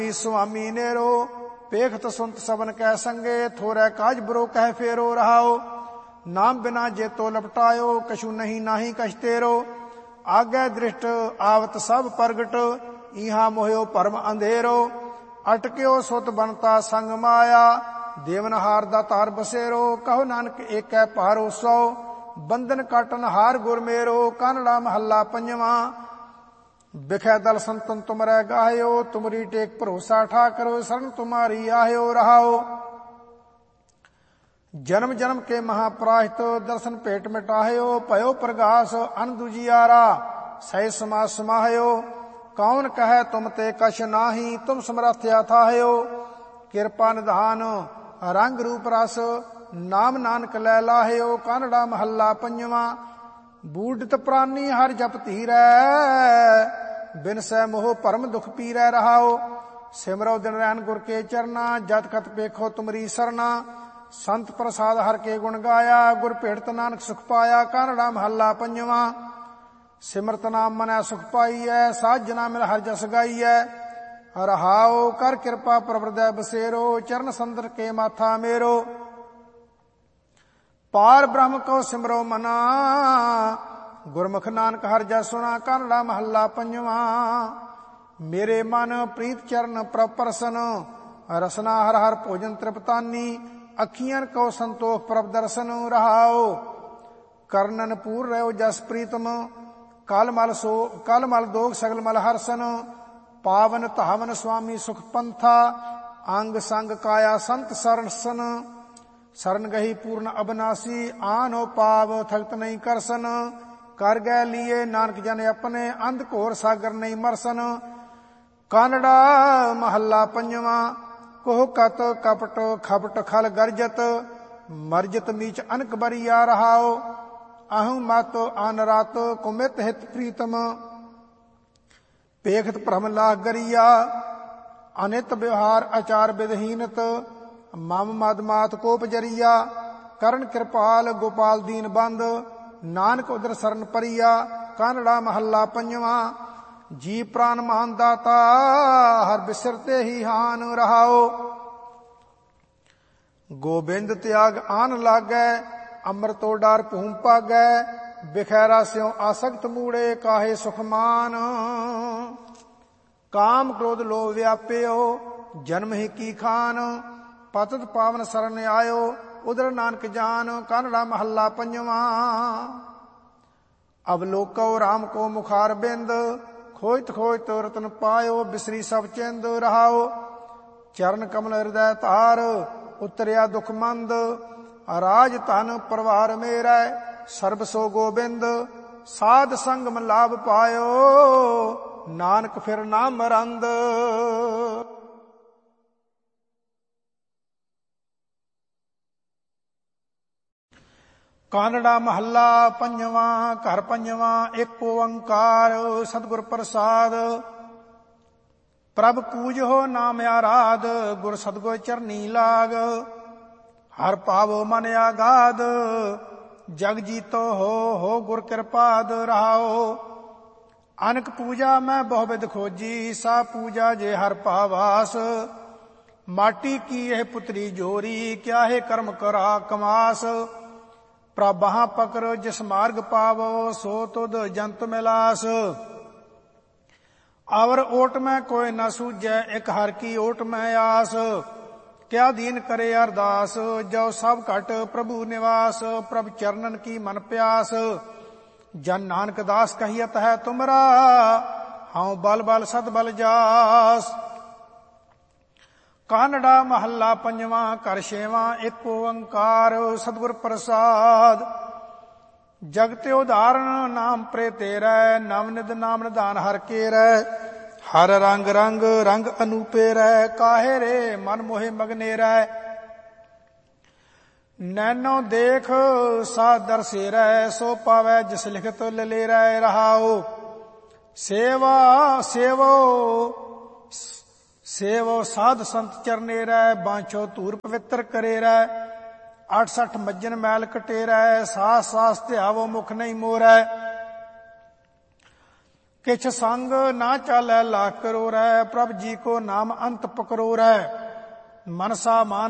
ਸੁਆਮੀ ਨੇਰੋ ਪੇਖਤ ਸੁਨਤ ਸਬਨ ਕੈ ਸੰਗੇ ਥੋਰੈ ਕਾਜ ਬੁਰੋ ਕਹਿ ਫੇਰੋ ਰਹਾਓ। ਨਾਮ ਬਿਨਾ ਜੇਤੋ ਲਪਟਾਇਓ ਕਛੂ ਨਹੀਂ ਨਾਹੀ ਕਛ ਤੇਰੋ। ਆਗੈ ਦ੍ਰਿਸ਼ਟ ਆਵਤ ਸਭ ਪ੍ਰਗਟ ਇਹਾਂ ਮੋਹਿਓ ਭਰਮ ਅੰਧੇਰੋ। ਅਟਕਿਓ ਸੁਤ ਬਨਤਾ ਸੰਗ ਮਾਇਆ ਦੇਵਨਹਾਰ ਦਾ ਤਾਰ ਬਸੇਰੋ। ਕਹੋ ਨਾਨਕ ਏਕੈ ਭਾਰੋ ਸੋ ਬੰਧਨ ਕਾਟਨ ਹਾਰ ਗੁਰ ਮੇਰੋ। ਕਾਨੜਾ ਮਹੱਲਾ ਪੰਜਵਾਂ। ਬਿਖੈ ਦਲ ਸੰਤਨ ਤੁਮਰੈ ਗਾਹਿਓ ਤੁਮਰੀ ਟੇਕ ਭਰੋਸਾ ਠਾਕਰ ਸਰਨ ਤੁਮਾਰੀ ਆਹਿਓ ਰਹਾਓ। ਜਨਮ ਜਨਮ ਕੇ ਮਹਾਪਰਾਹਿਤ ਦਰਸ਼ਨ ਭੇਟ ਮਿਟਾਹਿਓ। ਭਇਓ ਪ੍ਰਗਾਸ ਅਨ ਦੁਜਿਆਰਾ ਸਹਿ ਸਮਾ ਸਮਾਹਿਓ। ਕੌਣ ਕਹੈ ਤੁਮ ਤੇ ਕਛ ਨਾਹੀ ਤੁਮ ਸਮਰਥ ਅਥਾਹਿਓ। ਕਿਰਪਾ ਨਿਧਾਨ ਰੰਗ ਰੂਪ ਰਸ ਨਾਮ ਨਾਨਕ ਲੈ ਲਾਹਿਓ। ਕਾਨੜਾ ਮਹੱਲਾ ਪੰਜਵਾਂ। ਬੂਢਤ ਪ੍ਰਾਨੀ ਹਰ ਜਪ ਧੀਰੈ ਬਿਨ ਸੈ ਮੋਹ ਭਰਮ ਦੁਖ ਪੀਰੈ ਰਹਾਓ। ਸਿਮਰੋ ਦਿਨ ਰੈਨ ਗੁਰ ਕੇ ਚਰਨਾ ਜਤ ਖਤ ਪੇਖੋ ਤੁਮਰੀ ਸਰਨਾ। ਸੰਤ ਪ੍ਰਸਾਦ ਹਰ ਕੇ ਗੁਣ ਗਾਇਆ ਗੁਰ ਭੇਟਤ ਨਾਨਕ ਸੁਖ ਪਾਇਆ। ਕਾਨੜਾ ਮਹੱਲਾ ਪੰਜਵਾਂ। ਸਿਮਰਤ ਨਾਮ ਮਨੈ ਸੁਖ ਪਾਈਐ ਸਾਧ ਜਨਾ ਮਿਲ ਹਰ ਜਸ ਗਾਈਐ ਰਹਾਓ। ਕਰ ਕਿਰਪਾ ਪ੍ਰਵਰਦੈ ਬਸੇਰੋ ਚਰਨ ਸੰਦਰ ਕੇ ਮਾਥਾ ਮੇਰੋ। ਪਾਰ ਬ੍ਰਹਮ ਕਉ ਸਿਮਰੋ ਮਨਾ ਗੁਰਮੁਖ ਨਾਨਕ ਹਰਿ ਜਸ ਸੁਣਾ। ਕਾਨੜਾ ਮਹੱਲਾ ਪੰਜਵਾਂ। ਮੇਰੇ ਮਨ ਪ੍ਰੀਤ ਚਰਨ ਪ੍ਰਭ ਪਰਸਨ ਰਸਨਾ ਹਰ ਹਰ ਭੋਜਨ ਤ੍ਰਿਪਤਾਨੀ। ਅੱਖੀਆਂ ਕਉ ਸੰਤੋਖ ਪ੍ਰਭ ਦਰਸ਼ਨ ਰਹਾਓ। ਕਰਨਨ ਪੂਰ ਰਹਿਓ ਜਸ ਪ੍ਰੀਤਮ ਕਲ ਮਲ ਦੋਗ ਸਗਲ ਮਲ ਹਰਸਨ। ਪਾਵਨ ਧਾਵਨ ਸੁਆਮੀ ਸੁਖ ਪੰਥਾ ਅੰਗ ਸੰਗ ਕਾਇਆ ਸੰਤ ਸਰਸਨ। ਸਰਨ ਗਹੀ ਪੂਰਨ ਅਬਨਾਸੀ ਆਨੋ ਪਾਵ ਥਗਤ ਨਹੀਂ ਕਰਸਨ। ਕਰ ਗੈ ਲੀਏ ਨਾਨਕ ਜਨ ਆਪਣੇ ਅੰਧ ਘੋਰ ਸਾਗਰ ਨਹੀਂ ਮਰਸਨ। ਕਾਨੜਾ ਮਹੱਲਾ ਪੰਜਵਾਂ। ਕੋਹ ਕਤ ਕਪਟ ਖਪਟ ਖਲ ਗਰਜਤ ਮਰਜਤ ਮੀਚ ਅਨਕ ਬਰੀਆ ਰਹਾਓ। ਅਹੰ ਮਤ ਅਨ ਰਤ ਕੁਮਿਤ ਹਿਤ ਪ੍ਰੀਤਮ ਪੇਖਤ ਭ੍ਰਮ ਲਾਗ ਗਰੀਆ। ਅਨਿਤ ਵਿਵਹਾਰ ਆਚਾਰ ਵਿਦਹੀਨਤ ਮਮ ਮਦ ਮਾਤ ਕੋਪ ਜਰੀਆ। ਕਰਨ ਕਿਰਪਾਲ ਗੋਪਾਲ ਦੀਨ ਬੰਦ ਨਾਨਕ ਉਦਰ ਸਰਨ ਪਰੀਆ। ਕਾਨੜਾ ਮਹੱਲਾ ਪੰਜਵਾਂ। ਜੀ ਪ੍ਰਾਨ ਮਾਨ ਦਾਤਾ ਹਰ ਬਿਸਰਤੇ ਹੀ ਹਾਨ ਰਹਾਓ। ਗੋਬਿੰਦ ਤਿਆਗ ਆਨ ਲਾਗੈ ਅੰਮ੍ਰਿਤੋ ਡਾਰ ਭੂਮ ਭਾਗੈ। ਬਿਖੈਰਾ ਸਿਉ ਆਸਕਤ ਮੂੜੇ ਕਾਹੇ ਸੁਖਮਾਨ। ਕਾਮ ਕ੍ਰੋਧ ਲੋਭ ਵਿਆਪਿਓ ਜਨਮ ਹੀ ਕੀ ਖਾਨ। ਪਤਿਤ ਪਾਵਨ ਸਰਨ ਆਇਓ ਉਦਰ ਨਾਨਕ ਜਾਨ। ਕਾਨੜਾ ਮਹੱਲਾ ਪੰਜਵਾਂ। ਅਵਲੋਕੋ ਰਾਮ ਕੋ ਮੁਖਾਰ ਬਿੰਦ ਖੋਜਤ ਖੋਜਤ ਰਤਨ ਪਾਇਓ। ਬਿਸਰੀ ਸਭ ਚਿੰਦ ਰਹਾਓ। ਚਰਨ ਕਮਲ ਹਿਰਦੈ ਧਾਰ ਉਤਰਿਆ ਦੁਖ ਮੰਦ। ਰਾਜ ਧਨ ਪਰਵਾਰ ਮੇਰਾ ਸਰਬ ਸੋ ਗੋਬਿੰਦ। ਸਾਧ ਸੰਗਮ ਲਾਭ ਪਾਇਓ ਨਾਨਕ ਫਿਰ ਨਾ ਮਰੰਦ। ਕਾਨੜਾ ਮਹੱਲਾ ਪੰਜਵਾਂ। ਘਰ ਪੰਜਵਾਂ। ਇੱਕ ਓੰਕਾਰ ਸਤਿਗੁਰ ਪ੍ਰਸਾਦ। ਪ੍ਰਭ ਪੂਜਹੁ ਨਾਮ ਆਰਾਧ ਗੁਰ ਸਤਿਗੁਰ ਚਰਨੀ ਲਾਗ। ਹਰ ਪਾਵੋ ਮਨ ਆਗਾਧ ਜਗ ਜੀਤੋ ਹੋ ਗੁਰ ਕਿਰਪਾਦ ਰਹਾਓ। ਅਨਕ ਪੂਜਾ ਮੈਂ ਬਹੁ ਬਿਧ ਖੋਜੀ ਸਾ ਪੂਜਾ ਜੇ ਹਰ ਪਾਵਾਸ। ਮਾਟੀ ਕੀ ਇਹ ਪੁਤਰੀ ਜੋਰੀ ਕਿਆ ਹੈ ਕਰਮ ਕਰਾ ਕਮਾਸ। ਪ੍ਰਭਾਂ ਪਕਰ ਜਿਸ ਮਾਰਗ ਪਾਵੋ ਸੋ ਤੁਧ ਜੰਤ ਮਿਲਾਸ। ਅਵਰ ਓਟ ਮੈਂ ਕੋਈ ਨਾ ਸੂਝੈ ਇਕ ਹਰ ਕੀ ਓਟ ਮੈਂ ਆਸ। ਕਿਆ ਦੀਨ ਕਰੇ ਅਰਦਾਸ ਜੋ ਸਭ ਘਟ ਪ੍ਰਭੂ ਨਿਵਾਸ। ਪ੍ਰਭ ਚਰਨਨ ਕੀ ਮਨ ਪਿਆਸ ਜਨ ਨਾਨਕ ਦਾਸ ਕਹੀਅਤ ਹੈ ਤੁਮਰਾ। ਹਉ ਬਲ ਬਲ ਸਦ ਬਲ ਜਾਸ। ਕਾਨੜਾ ਮਹੱਲਾ ਪੰਜਵਾਂ। ਘਰ ਛੇਵਾਂ। ਇੱਕ ਓੰਕਾਰ ਸਤਿਗੁਰ ਪ੍ਰਸਾਦ। ਜਗਤਿ ਉਦਾਹਰਣ ਨਾਮ ਪ੍ਰੇ ਤੇਰੈ ਨਵ ਨਿਧ ਨਾਮ ਨਿਧਾਨ ਹਰ ਕੇਰੈ। ਹਰ ਰੰਗ ਰੰਗ ਰੰਗ ਅਨੂਪੇਰੈ ਕਾਹੇ ਰੇ ਮਨ ਮੋਹਿ ਮਗਨੇਰੈ। ਨੈਨੋ ਦੇਖ ਸਾ ਦਰਸੇਰੈ ਸੋ ਪਾਵੈ ਜਿਸ ਲਿਖਤ ਲਲੇਰੈ ਰਹਾਓ। ਸੇਵੋ ਸਾਧ ਸੰਤ ਚਰਨੇਰੈ ਬਾਂਛੋ ਧੂਰ ਪਵਿੱਤਰ ਕਰੇਰੈ। 68 ਮੱਜਨ ਮੈਲ ਕਟੇਰੈ ਸਾਸ ਸਾਸ ਧਿਆਵੋ ਮੁਖ ਨਹੀਂ ਮੋਰੈ। किछ संग ना चालै लाख करोड़ै, प्रभ जी को नाम अंत पकरोड़ै। मनसा मान